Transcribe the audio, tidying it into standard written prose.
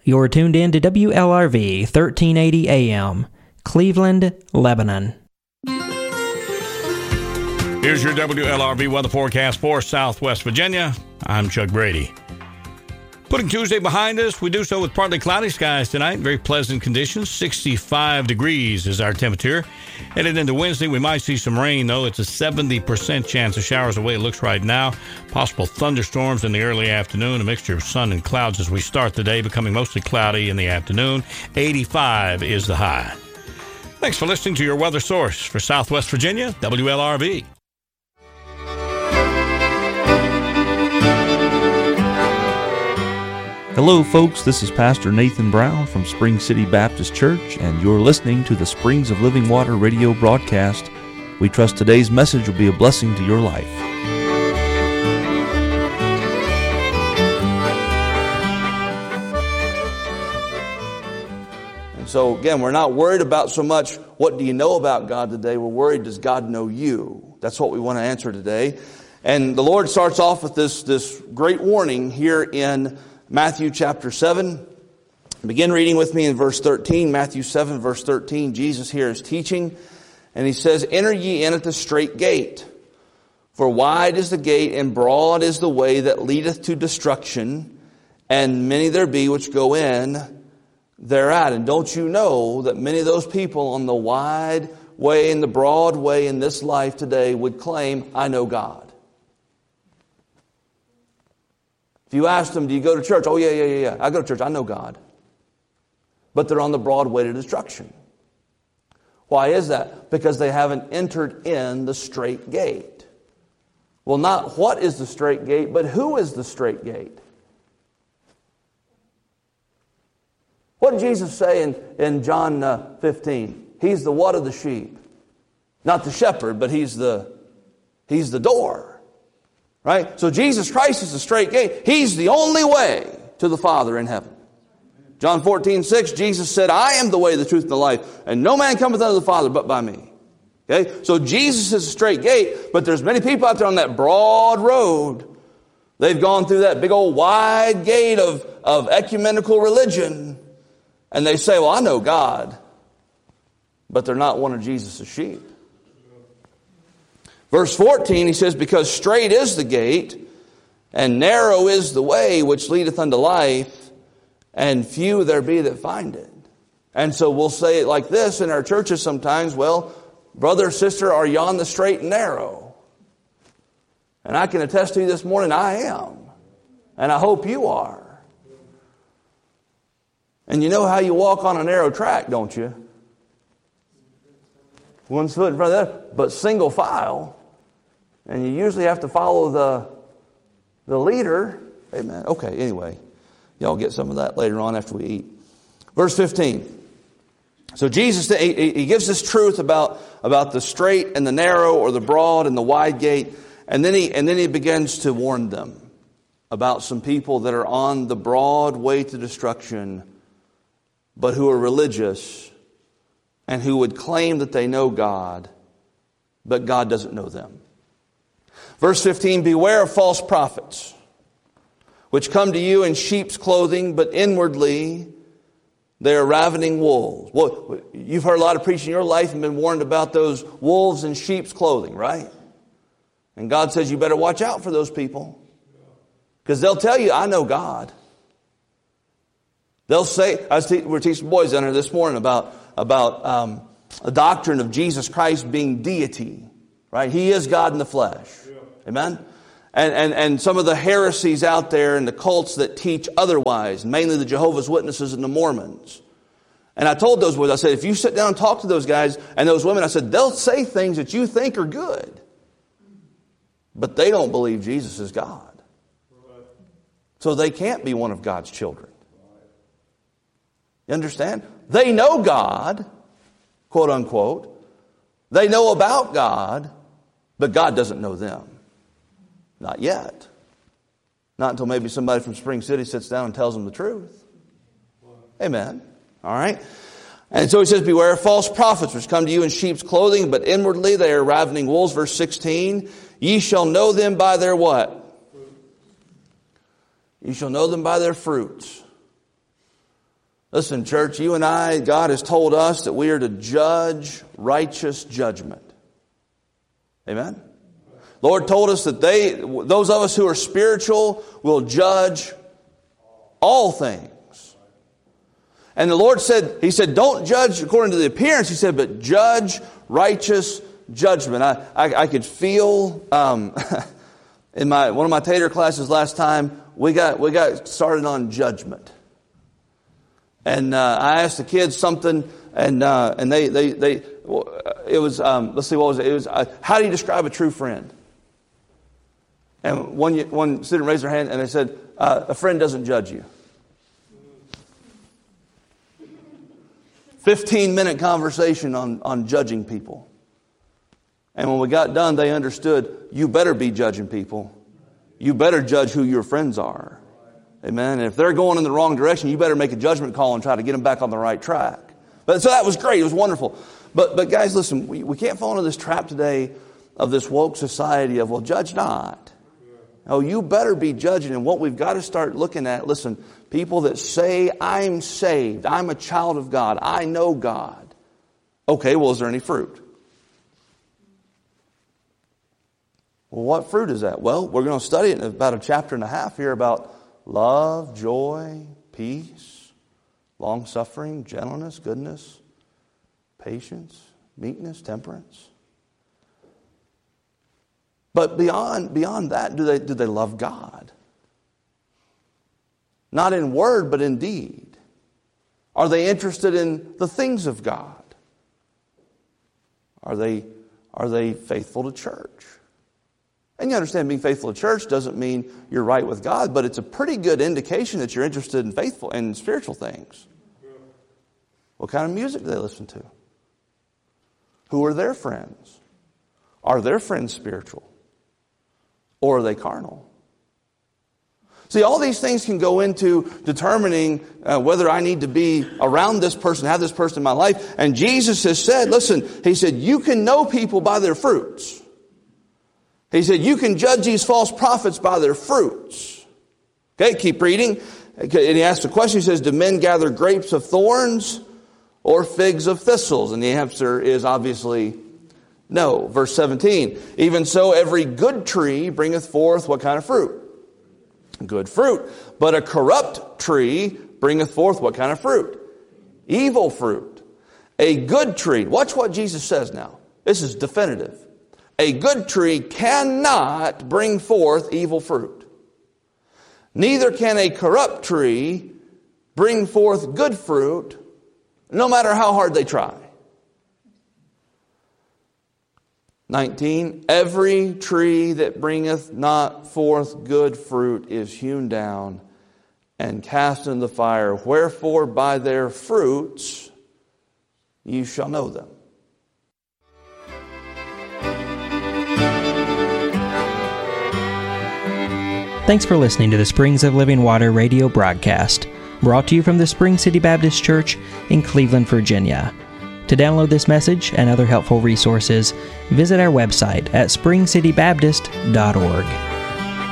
You're tuned in to WLRV 1380 AM, Cleveland, Lebanon. Here's your WLRV weather forecast for Southwest Virginia. I'm Chuck Brady. Putting Tuesday behind us, we do so with partly cloudy skies tonight. Very pleasant conditions. 65 degrees is our temperature. Headed into Wednesday, we might see some rain, though. It's a 70% chance of showers the way it looks right now. Possible thunderstorms in the early afternoon. A mixture of sun and clouds as we start the day, becoming mostly cloudy in the afternoon. 85 is the high. Thanks for listening to your weather source for Southwest Virginia, WLRV. Hello, folks. This is Pastor Nathan Brown from Spring City Baptist Church, and you're listening to the Springs of Living Water radio broadcast. We trust today's message will be a blessing to your life. And so, again, we're not worried about so much what do you know about God today. We're worried, does God know you? That's what we want to answer today. And the Lord starts off with this great warning here in Matthew chapter 7. Begin reading with me in verse 13. Matthew 7, verse 13. Jesus here is teaching, and he says, "Enter ye in at the strait gate. For wide is the gate, and broad is the way that leadeth to destruction, and many there be which go in thereat." And don't you know that many of those people on the wide way and the broad way in this life today would claim, "I know God." If you ask them, do you go to church? Oh, yeah. I go to church. I know God. But they're on the broad way to destruction. Why is that? Because they haven't entered in the strait gate. Well, not what is the strait gate, but who is the strait gate? What did Jesus say in John 15? He's the what of the sheep? Not the shepherd, but he's the door. Right? So Jesus Christ is the straight gate. He's the only way to the Father in heaven. John 14:6, Jesus said, "I am the way, the truth, and the life, and no man cometh unto the Father but by me." Okay? So Jesus is the straight gate, but there's many people out there on that broad road. They've gone through that big old wide gate of ecumenical religion, and they say, "Well, I know God," but they're not one of Jesus' sheep. Verse 14, he says, "Because strait is the gate, and narrow is the way which leadeth unto life, and few there be that find it." And so we'll say it like this in our churches sometimes, "Well, brother or sister, are you on the straight and narrow?" And I can attest to you this morning, I am. And I hope you are. And you know how you walk on a narrow track, don't you? One foot in front of the other, but single file. And you usually have to follow the leader. Amen. Okay, anyway. Y'all get some of that later on after we eat. Verse 15. So Jesus, he gives this truth about the straight and the narrow, or the broad and the wide gate. And then he begins to warn them about some people that are on the broad way to destruction, but who are religious and who would claim that they know God, but God doesn't know them. Verse 15, "Beware of false prophets, which come to you in sheep's clothing, but inwardly they are ravening wolves." Well, you've heard a lot of preaching in your life and been warned about those wolves in sheep's clothing, right? And God says you better watch out for those people, because they'll tell you, "I know God." They'll say, we're teaching boys down here this morning about a doctrine of Jesus Christ being deity, right? He is God in the flesh. Amen? And some of the heresies out there and the cults that teach otherwise, mainly the Jehovah's Witnesses and the Mormons. And I told those boys, I said, if you sit down and talk to those guys and those women, I said, they'll say things that you think are good. But they don't believe Jesus is God. So they can't be one of God's children. You understand? They know God, quote unquote. They know about God, but God doesn't know them. Not yet. Not until maybe somebody from Spring City sits down and tells them the truth. Amen. All right. And so he says, "Beware of false prophets, which come to you in sheep's clothing, but inwardly they are ravening wolves." Verse 16, "Ye shall know them by their" what? "You shall know them by their fruits." Listen, church, you and I, God has told us that we are to judge righteous judgment. Amen? Lord told us that those of us who are spiritual will judge all things. And the Lord said, He said, don't judge according to the appearance, He said, but judge righteous judgment. I could feel in one of my Tater classes last time, we got started on judgment. And I asked the kids something, and they it was let's see, what was it? It was how do you describe a true friend? And one student raised their hand and they said, a friend doesn't judge you. 15-minute conversation on judging people. And when we got done, they understood, you better be judging people. You better judge who your friends are. Amen. And if they're going in the wrong direction, you better make a judgment call and try to get them back on the right track. But so that was great. It was wonderful. But guys, listen, we can't fall into this trap today of this woke society of, well, judge not. Oh, you better be judging. And what we've got to start looking at, listen, people that say, I'm saved, I'm a child of God, I know God. Okay, well, is there any fruit? Well, what fruit is that? Well, we're going to study it in about a chapter and a half here about love, joy, peace, long-suffering, gentleness, goodness, patience, meekness, temperance. But beyond that, do they love God? Not in word, but in deed. Are they interested in the things of God? Are they faithful to church? And you understand, being faithful to church doesn't mean you're right with God, but it's a pretty good indication that you're interested in spiritual things. What kind of music do they listen to? Who are their friends? Are their friends spiritual? Or are they carnal? See, all these things can go into determining whether I need to be around this person, have this person in my life. And Jesus has said, listen, He said, you can know people by their fruits. He said, you can judge these false prophets by their fruits. Okay, keep reading. And He asks the question, He says, do men gather grapes of thorns or figs of thistles? And the answer is obviously no. Verse 17, even so every good tree bringeth forth what kind of fruit? Good fruit. But a corrupt tree bringeth forth what kind of fruit? Evil fruit. A good tree. Watch what Jesus says now. This is definitive. A good tree cannot bring forth evil fruit. Neither can a corrupt tree bring forth good fruit, no matter how hard they try. 19, every tree that bringeth not forth good fruit is hewn down and cast into the fire. Wherefore by their fruits you shall know them. Thanks for listening to the Springs of Living Water radio broadcast, brought to you from the Spring City Baptist Church in Cleveland, Virginia. To download this message and other helpful resources, visit our website at springcitybaptist.org.